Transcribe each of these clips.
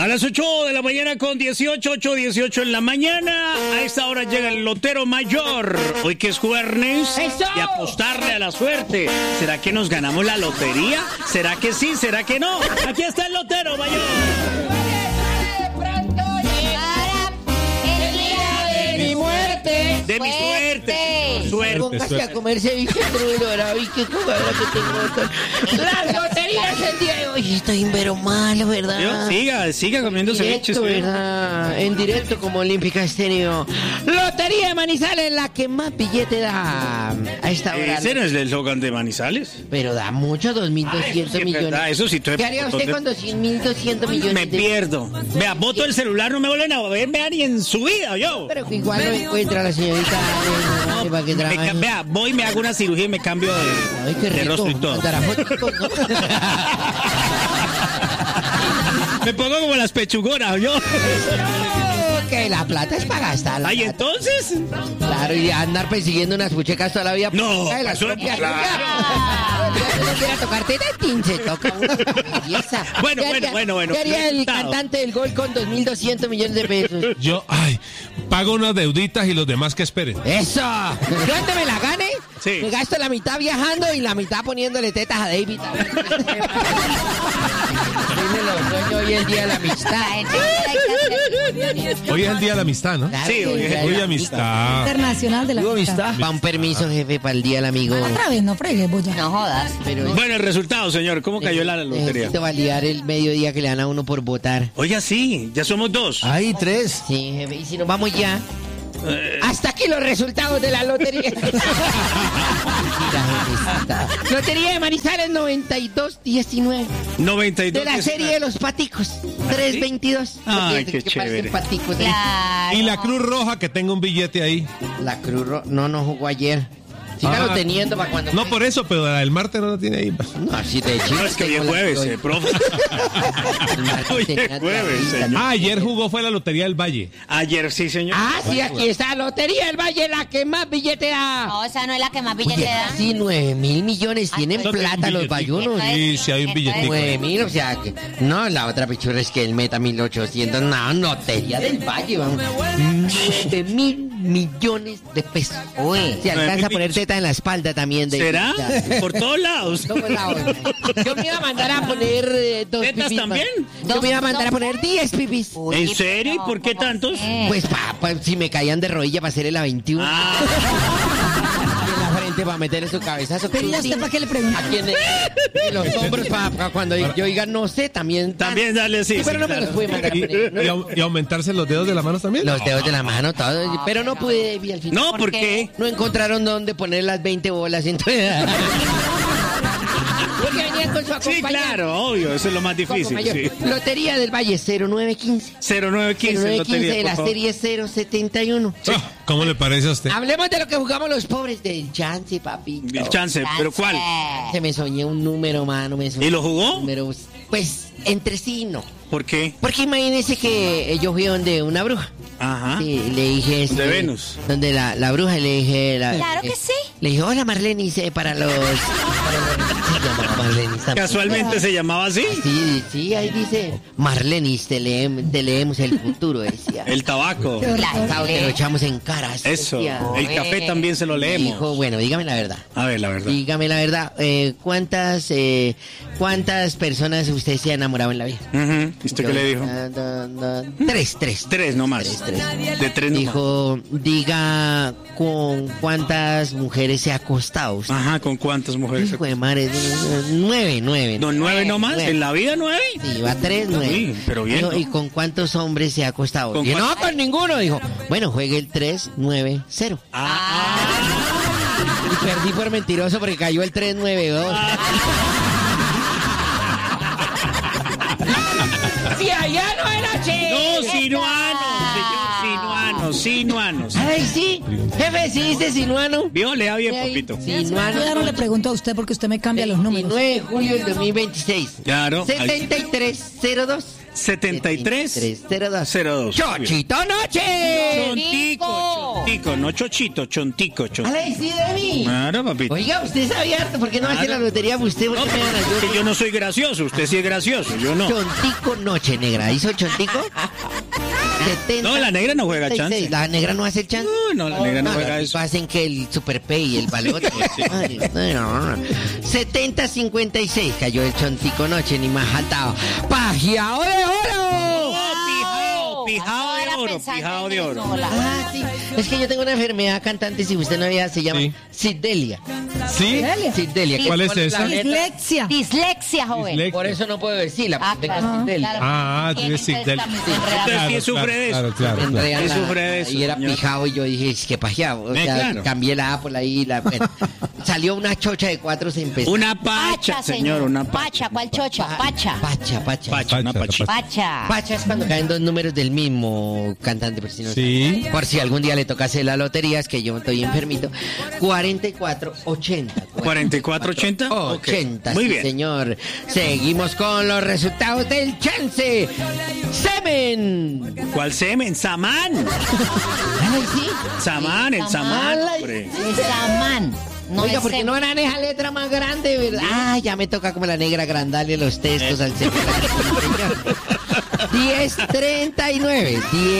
A las 8 de la mañana con 8:18 en la mañana. A esta hora llega el lotero mayor. Hoy que es jueves. ¡Eso! Y apostarle a la suerte. ¿Será que nos ganamos la lotería? ¿Será que sí? ¿Será que no? Aquí está el lotero mayor. Pronto llegará el día de mi muerte. De mi suerte. Suerte. Póngase a comer ceviche crudo, ahora vi que jugadora que tengo. Las loterías el día de hoy. Estoy pero malo, ¿verdad? Siga comiendo ceviches. ¿Verdad? En directo como Olímpica Estéreo. Lotería de Manizales, la que más billete da a esta hora. Ese no es el eslogan de Manizales. Pero da mucho, 2.200 millones. Verdad, eso sí. ¿Qué haría usted con 1.200 millones? Me pierdo. Vea, boto el celular, no me vuelven a ver, vea, ni en su vida, yo. Pero que igual no encuentra la señorita para que trabaje. Vea, voy, me hago una cirugía y me cambio Ay, qué de rico. rostro y todo. Mandará fotitos, ¿no? Me pongo como las pechugonas, yo. Que la plata es para gastarla. Ay, entonces. Claro, y andar persiguiendo unas puchecas toda la vida. No, Ay, las eso- propias claro. suyas. Si no quiera tocarte de tin, se toca una belleza. Bueno, ¿Qué haría- bueno. ¿Qué haría el Resultado. cantante del gol con 2.200 millones de pesos? Yo, pago unas deuditas y los demás que esperen. ¡Eso! Yo antes me la gane, Sí. me gasto la mitad viajando y la mitad poniéndole tetas a David. Me lo sueño hoy el día de la amistad. Hoy es el día de la amistad, ¿no? Claro Sí, que hoy es el día de Hoy la amistad. Internacional de la amistad. Va un permiso, jefe, para el día del amigo. Otra vez, no fregues, boya. No jodas. Pero Bueno, el resultado, señor. ¿Cómo cayó la lotería? necesito validar el mediodía que le dan a uno por votar. Oiga, sí, ya somos 2. Hay 3. Sí, jefe, y si nos vamos ya. Hasta aquí los resultados de la lotería. Mira, jefecita. Lotería de Manizales 9219. 92. De la serie de los paticos. 322. Ay, Porque qué parecen chévere. paticos, ¿eh? Claro. Y la Cruz Roja que tenga un billete ahí. La Cruz Roja. No jugó ayer. Sígalo Ah. teniendo para cuando. No por eso, pero la del martes no la tiene ahí. No, así de chido. No, es que hoy es jueves, profe. Hoy es jueves, señor. Ayer jugó fue la Lotería del Valle. Ayer sí, señor. Ah, sí, aquí está. Lotería del Valle, la que más billete da. No, esa no es la que más billete Oye, da. casi 9.000 millones tienen No, plata tiene un los bayunos. Sí, sí hay un billetico. 9.000, o sea, que, no, la otra pichurra es que él meta 1.800. No, Lotería del Valle, vamos. 9.000 millones de pesos. Uy. Se alcanza 9.000 a poner teta en la espalda también. ¿Será? Por todos lados. Todos lados. Yo me iba a mandar a poner 2 ¿Tetas pipis. también? Yo me iba a mandar a poner 10 pipis. Uy, ¿En serio? ¿Y pero, por qué ¿cómo tantos? es? Pues si me caían de rodilla para hacerle la 21. Ah, En la frente para meterle su cabezazo. Pero ya usted para qué le pregunta. Aquí en los hombros para cuando yo diga no sé, también. también dale así. Sí, pero no me claro. los pude mandar a poner. ¿no? Y aumentarse los dedos de la mano también. Los dedos de la mano, todo. Pero no pude, vi al final. No, ¿Por ¿por qué? qué? No encontraron dónde poner las 20 bolas. Entonces. Porque venían con su Sí, acompañante. claro, obvio. Eso es lo más difícil. Mayor. Sí. Lotería del Valle 0915. 0915 0915 lotería, de la por favor. serie 071. ¿Cómo le parece a usted? Hablemos de lo que jugamos los pobres del chance, papito. El chance, ¿pero cuál? Se me soñé un número, mano. Me soñé ¿Y lo jugó? un número, pues, entre sí no. ¿Por qué? Porque imagínense que yo fui donde una bruja. Ajá. Sí, le dije... De Venus. Donde la bruja le dije... Claro que sí. Le dije, hola Marlene, para los... Se llamaba Marlene. Casualmente se llamaba así. Sí, ahí dice... Marlene, te leemos el futuro, decía. El tabaco. Claro, te lo echamos en cara. así Eso. decía. El café también se lo leemos. Dijo, bueno, dígame la verdad. A ver, la verdad. Dígame la verdad, ¿cuántas personas usted se ha enamorado en la vida? Ujú. ¿Y usted qué le dijo? Tres. Tres nomás. Tres. De tres nomás. Dijo, diga con cuántas mujeres se ha acostado usted. Ajá, ¿con cuántas mujeres? Hijo de madre, 9. No, 9 nomás. Nueve. ¿En la vida 9? Sí, va 3, 9. Sí, pero bien, Dijo, ¿no? ¿y con cuántos hombres se ha acostado? ¿Con Dije, no, cuántos? con ninguno. Dijo, bueno, juegue el 3-9-0. Y perdí por mentiroso porque cayó el 3-9-2. Si allá no era che. No, sinuanos. Ay, sí. Jefe, sí dice sinuano. ¿Vio? Lea bien, Ay, papito. Sinuano. Yo ya no le pregunto a usted porque usted me cambia los números. 29 de julio del 2026. Claro. 7302. 7302. ¡Chochito Noche! Chontico, no chochito, chontico. ¡Ale, sí de mí! Claro, papito. Oiga, usted sabía, ¿por qué no hace la lotería usted? No, porque yo no soy gracioso, usted sí es gracioso, yo no. Chontico Noche, negra. ¿Hizo Chontico? 70, No, la negra no juega 66. chance. ¿La negra no hace el chance? No, la negra no juega eso. Hacen que el Super Pay y el balote. 70-56 cayó el Chontico Noche, ni más faltaba. ¡Pajeado de oro! Pijado de oro. Ah, sí. Es que yo tengo una enfermedad cantante, si usted no había, se llama Siddelia. ¿Sí? Siddelia. ¿Cuál es esa? Dislexia. Dislexia, joven. Por eso no puedo decirla. Claro. Siddelia. Ah, tú eres Siddelia. Usted sí sufre de eso. Claro. ¿Qué sufre de eso, Y era señor? pijado y yo dije, es que pajeado. O sea, claro. cambié la A por la I. Bueno, salió una chocha de 4 sin pesos. Una pacha, señor, una pacha. Pacha, ¿cuál chocha? Pacha. Pacha, una pachita. Pacha. Pacha es cuando caen dos números del mismo cantante, por si no Sí. sabe. Por si algún día le tocase la lotería, es que yo estoy enfermito. 4480. 4480. 80, Muy sí, bien. señor. Seguimos con los resultados del chance. ¡Semen! ¿Cuál semen? Samán. Ay, sí. Samán, el Samán. Samán. hombre. El Samán. No Oiga, es ¿por qué no harán esa letra más grande, verdad? Ah, ya me toca como la negra agrandarle los textos al semen. 1039.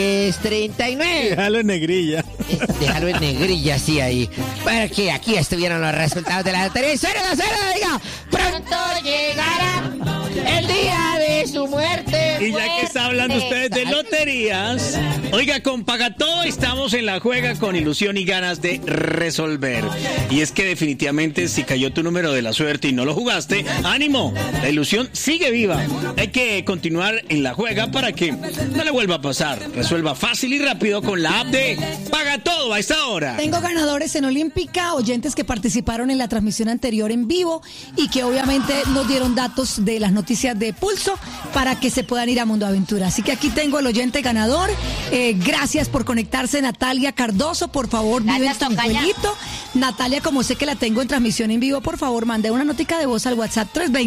Déjalo en negrilla. Déjalo en negrilla, sí, ahí. Para que aquí estuvieron los resultados de la lotería. ¡Cero, diga! ¡Pronto llegará el día de su muerte! Y ya que está hablando ustedes de loterías, oiga, con Pagatodo estamos en la juega con ilusión y ganas de resolver. Y es que definitivamente si cayó tu número de la suerte y no lo jugaste, ¡ánimo! La ilusión sigue viva. Hay que continuar en la juega para que no le vuelva a pasar. Resuelva fácil y rápido con la app de Pagatodo a esta hora. Tengo ganadores en Olímpica, oyentes que participaron en la transmisión anterior en vivo y que obviamente nos dieron datos de las noticias de Pulso para que se puedan ir a Mundo Aventura. Así que aquí tengo el oyente ganador. Gracias por conectarse, Natalia Cardoso. Por favor, vive en tu pueblito. Natalia, como sé que la tengo en transmisión en vivo, por favor, mande una notica de voz al WhatsApp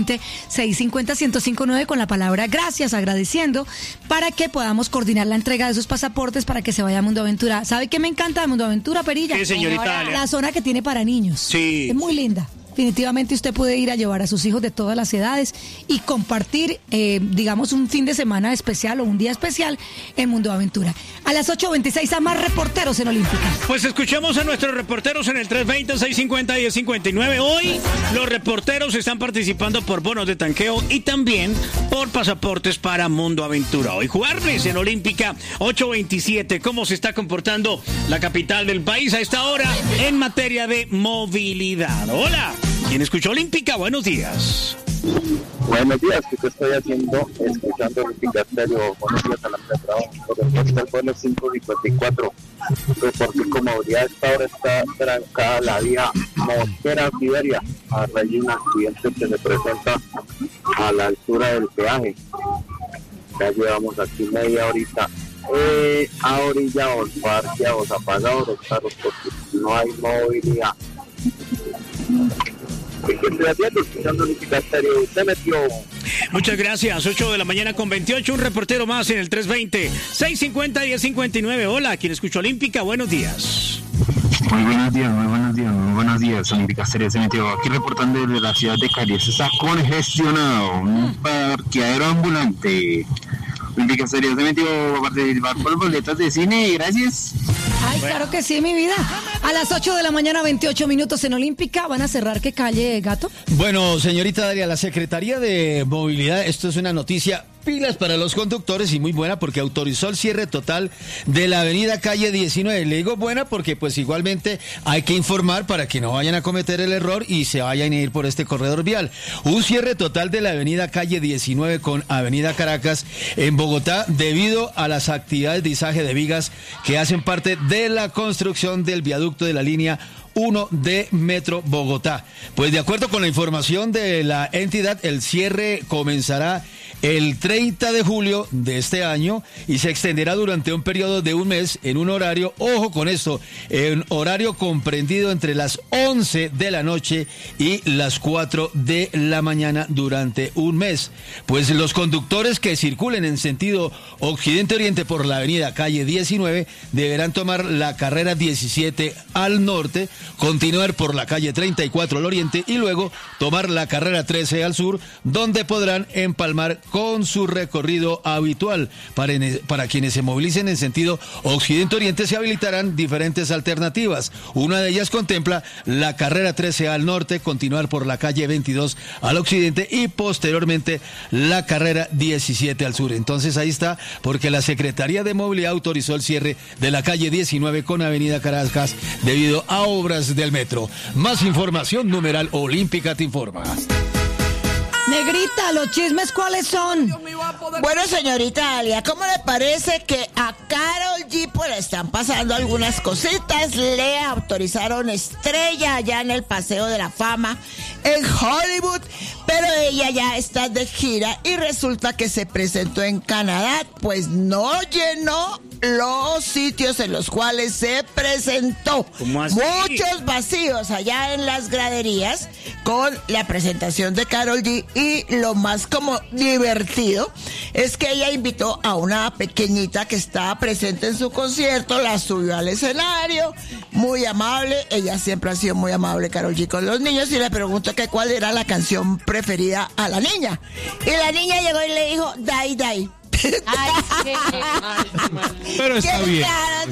320-650-1059 con la palabra gracias, agradeciendo, para que podamos coordinar la entrega de sus pasaportes para que se vaya a Mundo Aventura. ¿Sabe qué me encanta de Mundo Aventura, Perilla? Sí, señorita Dalia. La zona que tiene para niños. Sí. Es muy linda. Definitivamente usted puede ir a llevar a sus hijos de todas las edades y compartir, digamos, un fin de semana especial o un día especial en Mundo Aventura. A las 8:26 a más reporteros en Olímpica. Pues escuchemos a nuestros reporteros en el 320-650-1059. Hoy los reporteros están participando por bonos de tanqueo y también por pasaportes para Mundo Aventura. Hoy jueves en Olímpica 827. ¿Cómo se está comportando la capital del país a esta hora en materia de movilidad? Hola. ¿Quién escuchó Olímpica? Buenos días. Buenos días, ¿qué estoy haciendo? Escuchando Olímpica Estéreo. Buenos días a la mesa de trabajo. Reporte al vuelo 554. Reporte con movilidad. A esta hora está trancada la vía Mosquera-Siberia a raíz de un accidente que se presenta a la altura del peaje. Ya llevamos aquí media horita ahorillados, parqueados, apagados los carros porque no hay movilidad. ¿Qué estoy haciendo? Escuchando Olímpica Estéreo. Usted metió. Muchas gracias. 8 de la mañana con 28. Un reportero más en el 320-650-1059. Hola, ¿quién escuchó Olímpica? Buenos días. Muy buenos días. Olímpica Estéreo se metió aquí reportando desde la ciudad de Cali. Está congestionado. Un parqueadero ambulante. Olímpica Estéreo se metió a participar por boletas de cine. Gracias. Ay, claro que sí, mi vida. A las 8 de la mañana, 28 minutos en Olímpica. ¿Van a cerrar qué calle, Gato? Bueno, señorita Dalia, la Secretaría de Movilidad, esto es una noticia pilas para los conductores y muy buena porque autorizó el cierre total de la avenida calle 19. Le digo buena porque pues igualmente hay que informar para que no vayan a cometer el error y se vayan a ir por este corredor vial. Un cierre total de la avenida calle 19 con avenida Caracas en Bogotá debido a las actividades de izaje de vigas que hacen parte de la construcción del viaducto de la línea 1 de Metro Bogotá. Pues de acuerdo con la información de la entidad, el cierre comenzará el 30 de julio de este año y se extenderá durante un periodo de un mes en un horario, ojo con esto, en horario comprendido entre las 11 de la noche y las 4 de la mañana durante un mes. Pues los conductores que circulen en sentido occidente-oriente por la avenida calle 19 deberán tomar la carrera 17 al norte, continuar por la calle 34 al oriente y luego tomar la carrera 13 al sur, donde podrán empalmar con su recorrido habitual. Para quienes se movilicen en sentido occidente-oriente se habilitarán diferentes alternativas. Una de ellas contempla la carrera 13 al norte, continuar por la calle 22 al occidente y posteriormente la carrera 17 al sur. Entonces ahí está, porque la Secretaría de Movilidad autorizó el cierre de la calle 19 con avenida Caracas debido a obras del metro. Más información, numeral Olímpica te informa. Negrita, ¿los chismes cuáles son? Bueno, señorita Alia, ¿cómo le parece que a Karol G pues le están pasando algunas cositas? Le autorizaron estrella allá en el Paseo de la Fama en Hollywood, pero ella ya está de gira y resulta que se presentó en Canadá, pues no llenó los sitios en los cuales se presentó. ¿Cómo así? Muchos vacíos allá en las graderías con la presentación de Karol G, y lo más como divertido es que ella invitó a una pequeñita que estaba presente en su concierto, la subió al escenario, muy amable. Ella siempre ha sido muy amable, Karol G, con los niños, y le preguntó que cuál era la canción preferida a la niña, y la niña llegó y le dijo Dai Dai. Ay, sí. Pero está bien. Claro,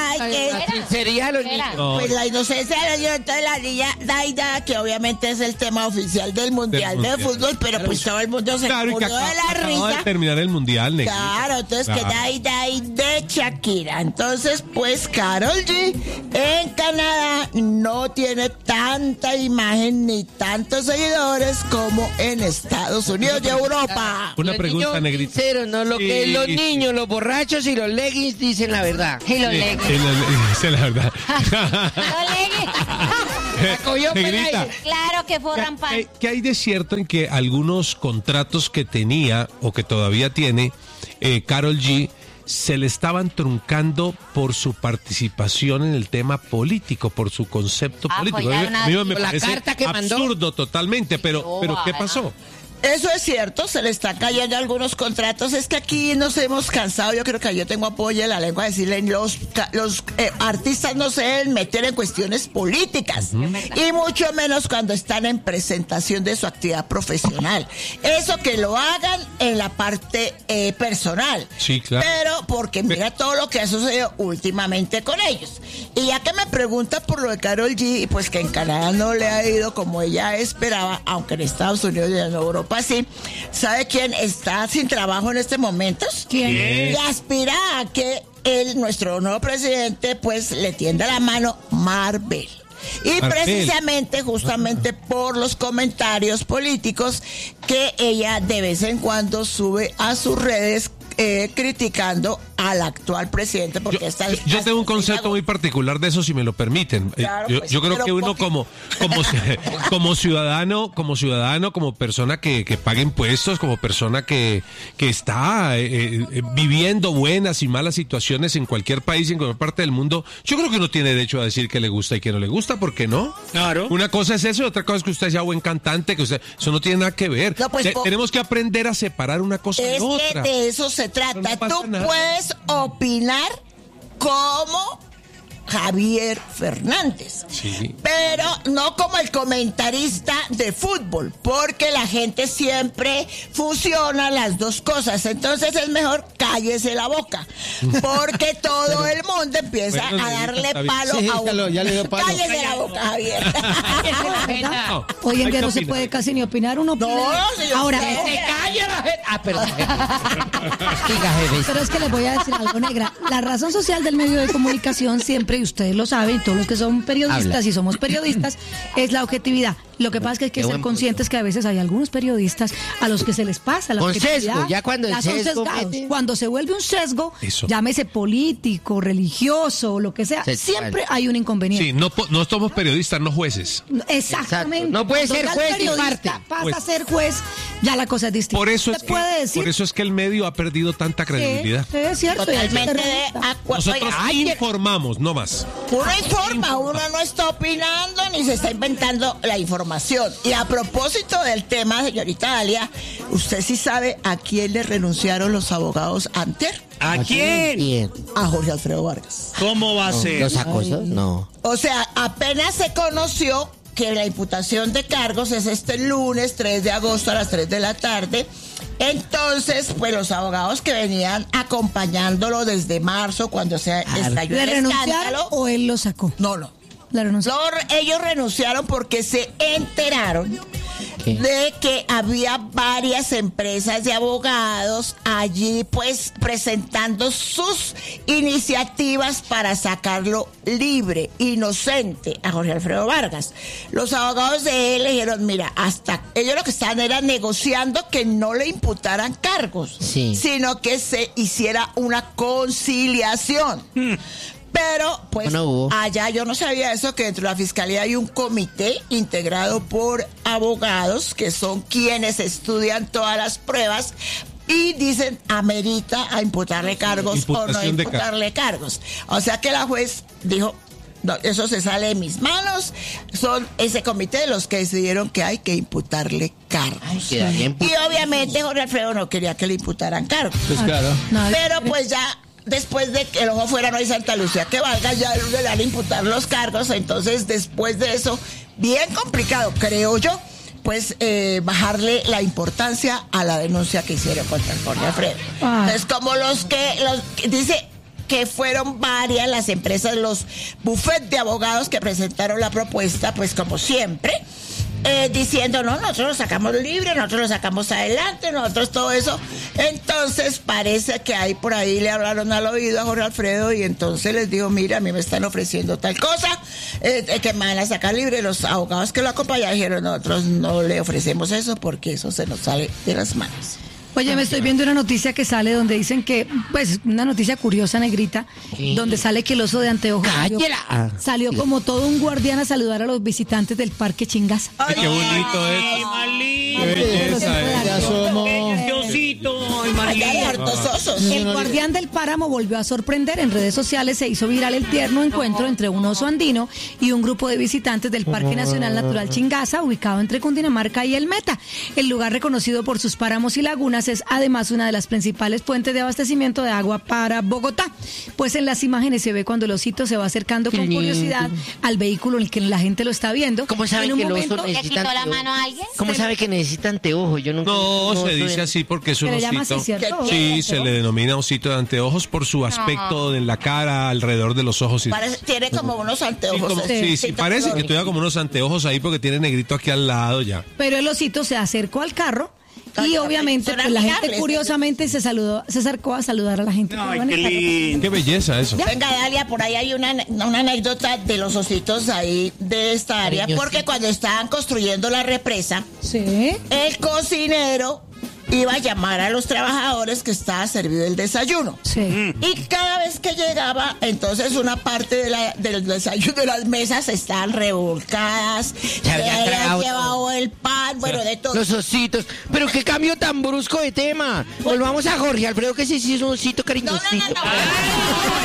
Sería los niños. pues la inocencia de los niños. Entonces la niña Daida, que obviamente es el tema oficial del Mundial de Fútbol, pero pues todo el mundo se Claro, y que murió de la acaba de risa. terminar el Mundial, Negrita. Claro, entonces Claro. que Daida de Shakira. Entonces, pues Karol G en Canadá no tiene tanta imagen ni tantos seguidores como en Estados Unidos y Europa. Una Los pregunta, niños Negrita. sinceros, no lo que Sí, los sí. niños, los borrachos y los leggings dicen la verdad. Y los leggings. Esa es la verdad. Los leggings. Cogió Negrita, pelaje. Claro que forran pan. ¿qué hay de cierto en que algunos contratos que tenía o que todavía tiene Karol G se le estaban truncando por su participación en el tema político, por su concepto político? Apoyar A mí me la parece carta que mandó. absurdo totalmente, pero ¿qué pasó? Eso es cierto, se le está cayendo algunos contratos. Es que aquí nos hemos cansado, yo creo que yo tengo apoyo en la lengua de decirle, los artistas no se deben meter en cuestiones políticas, y mucho menos cuando están en presentación de su actividad profesional. Eso que lo hagan en la parte personal. Sí, claro. Pero porque mira todo lo que ha sucedido últimamente con ellos. Y ya que me pregunta por lo de Karol G, pues que en Canadá no le ha ido como ella esperaba, aunque en Estados Unidos y en Europa sí. ¿Sabe quién está sin trabajo en este momento? ¿Quién? Y aspira a que nuestro nuevo presidente pues le tienda la mano, Marvel. Y Marvel. precisamente, justamente por los comentarios políticos que ella de vez en cuando sube a sus redes criticando al actual presidente, porque Yo tengo un concepto muy particular de eso, si me lo permiten. Claro, pues, yo creo pero que uno como ciudadano, como persona que paga impuestos, como persona que está viviendo buenas y malas situaciones en cualquier país, en cualquier parte del mundo, yo creo que uno tiene derecho a decir que le gusta y que no le gusta, ¿por qué no? Claro. Una cosa es eso y otra cosa es que usted sea buen cantante, que usted, eso no tiene nada que ver. No, pues, tenemos que aprender a separar una cosa de Es otra. que de eso se trata. No pasa Tú nada. puedes opinar como Javier Fernández, Sí. pero no como el comentarista de fútbol, porque la gente siempre fusiona las dos cosas. Entonces es mejor cállese la boca, porque todo el mundo empieza Bueno, a darle está bien. palo Sí, a uno. ya le dio palo. Cállese la boca, Javier. ¿Verdad? No, Hoy en hay día que no se opinar. puede casi ni opinar, uno opina. No, señor. Ahora, ¡Se calla la gente! Ah, perdón. Diga, jefe. pero es que les voy a decir algo, negra. La razón social del medio de comunicación siempre, y ustedes lo saben, todos los que son periodistas Habla. y somos periodistas, es la objetividad. Lo que pasa es que hay que Qué ser buen conscientes que a veces hay algunos periodistas a los que se les pasa la Con objetividad, sesgo, ya cuando el ya son sesgo sesgados. mete- Cuando se vuelve un sesgo, Eso. llámese político, religioso o lo que sea, Sexual. siempre hay un inconveniente. Sí, no somos periodistas, no jueces. Exactamente. Exacto. No puede Cuando ser ya el juez y periodista parte. pasa Pues- a ser juez, ya la cosa es distinta. Por eso, Usted puede decir, por eso es que el medio ha perdido tanta credibilidad. sí, es cierto. y hay que ser Totalmente realista. Nosotros informamos, no más. Uno informa, uno no está opinando ni se está inventando la información. Y a propósito del tema, señorita Dalia, ¿usted sí sabe a quién le renunciaron los abogados antier? ¿A quién? Bien. A Jorge Alfredo Vargas. ¿Cómo va a ser? ¿Los acosos? No. O sea, apenas se conoció que la imputación de cargos es este lunes 3 de agosto a las 3 de la tarde. Entonces, pues los abogados que venían acompañándolo desde marzo, cuando se estalló ¿Le el renunciaron escándalo. o él lo sacó? No. Le renunció. Ellos renunciaron porque se enteraron ¿Qué? de que había varias empresas de abogados allí pues presentando sus iniciativas para sacarlo libre, inocente a Jorge Alfredo Vargas. Los abogados de él le dijeron, mira, hasta ellos lo que estaban era negociando que no le imputaran cargos, Sí. sino que se hiciera una conciliación. Pero, pues, No hubo. allá yo no sabía eso, que dentro de la fiscalía hay un comité integrado por abogados que son quienes estudian todas las pruebas y dicen amerita a imputarle cargos o no Imputación de imputarle cargos. O sea que la juez dijo, no, eso se sale de mis manos, son ese comité los que decidieron que hay que imputarle cargos. Quedaría Y imputado. obviamente Jorge Alfredo no quería que le imputaran cargos. Pues claro. Nadie- Pero pues ya después de que el ojo fuera no hay Santa Lucía que valga, ya le dan a imputar los cargos. Entonces después de eso, bien complicado creo yo, pues bajarle la importancia a la denuncia que hicieron contra Jorge Alfredo. Ah. Entonces como los que dice que fueron varias las empresas, los bufetes de abogados que presentaron la propuesta, pues como siempre, diciendo, no, nosotros lo sacamos libre, nosotros lo sacamos adelante, nosotros todo eso. Entonces parece que ahí por ahí le hablaron al oído a Jorge Alfredo y entonces les dijo, mira, a mí me están ofreciendo tal cosa, que me van a sacar libre. Los abogados que lo acompañaron dijeron, nosotros no le ofrecemos eso porque eso se nos sale de las manos. Oye, me estoy viendo una noticia que sale donde dicen que, pues, una noticia curiosa, negrita, ¿Qué? donde sale que el oso de anteojos ¡Cállala! salió como todo un guardián a saludar a los visitantes del Parque Chingaza. Ay, qué bonito es. Ay, más lindo. Qué belleza es. Ya somos... Qué osito, ay, más Allá hay lindo. hartos osos. El guardián del páramo volvió a sorprender. En redes sociales se hizo viral el tierno encuentro entre un oso andino y un grupo de visitantes del Parque Nacional Natural Chingaza, ubicado entre Cundinamarca y El Meta. El lugar, reconocido por sus páramos y lagunas, es además una de las principales fuentes de abastecimiento de agua para Bogotá. Pues en las imágenes se ve cuando el osito se va acercando con curiosidad al vehículo en el que la gente lo está viendo. ¿Cómo saben En un que el oso momento- ¿Le necesita quitó la anteojos? mano a alguien? ¿Cómo sabe que necesita anteojos? Yo nunca... No, se soy- dice así porque es un Se le llama osito. así, ¿cierto? Sí, se le denomina osito de anteojos por su aspecto en la cara, alrededor de los ojos. Tiene como unos Sí, anteojos. como- sí, parece que tuviera como unos anteojos ahí porque tiene negrito aquí al lado ya. Pero el osito se acercó al carro y Ay, obviamente son pues, la gente amigables. curiosamente se acercó a saludar a la gente. que Ay, iba en qué el carro. lindo. Qué belleza eso. Venga, Dalia, por ahí hay una anécdota de los ositos ahí de esta área, Cariñosito. porque cuando estaban construyendo la represa, Sí. el cocinero iba a llamar a los trabajadores que estaba servido el desayuno. Sí. Y cada vez que llegaba, entonces una parte del desayuno de las mesas estaban revolcadas, Se había habían tragado llevado el pan, bueno, de todo. Los ositos. Pero qué cambio tan brusco de tema. Volvamos a Jorge Alfredo, que sí es un osito cariñosito. No.